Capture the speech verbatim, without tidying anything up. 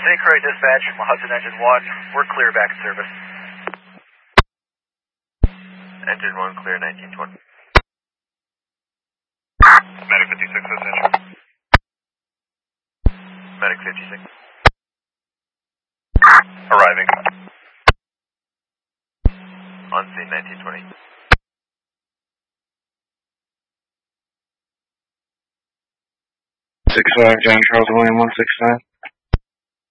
Saint Croix dispatch, Hudson Engine one, we're clear back in service. Engine one clear, nineteen twenty. Medic fifty-six, Hudson. Medic fifty-six. Arriving. On scene, nineteen twenty. six five, John Charles William one six five.